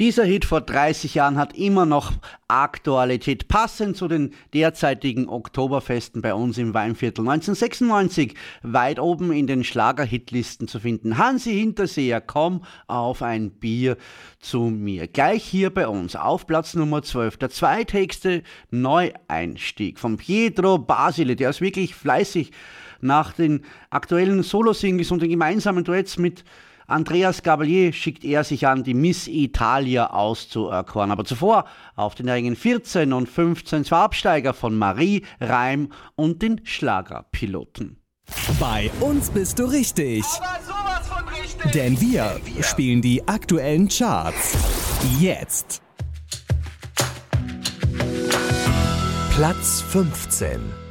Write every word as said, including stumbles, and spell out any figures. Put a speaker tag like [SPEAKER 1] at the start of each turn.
[SPEAKER 1] Dieser Hit vor dreißig Jahren hat immer noch Aktualität, passend zu den derzeitigen Oktoberfesten bei uns im Weinviertel. neunzehnhundertsechsundneunzig weit oben in den Schlager-Hitlisten zu finden. Hansi Hinterseher, komm auf ein Bier zu mir. Gleich hier bei uns auf Platz Nummer zwölf. Der zweithöchste Neueinstieg von Pietro Basile, der ist wirklich fleißig nach den aktuellen Solo-Singles und den gemeinsamen Duets mit Andreas Gabalier schickt er sich an, die Miss Italia auszuerkoren. Aber zuvor auf den Rängen vierzehn und fünfzehn zwei Absteiger von Marie, Reim und den Schlagerpiloten.
[SPEAKER 2] Bei uns bist du richtig.
[SPEAKER 3] Aber sowas von richtig.
[SPEAKER 2] Denn wir spielen die aktuellen Charts. Jetzt. Platz fünfzehn.